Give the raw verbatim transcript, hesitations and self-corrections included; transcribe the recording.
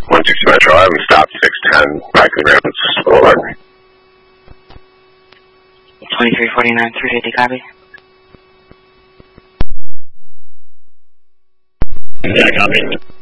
one sixty Metro, I haven't stopped six ten Raccoon Rapids Boulevard. twenty-three forty-nine, three fifty, copy. Yeah, copy.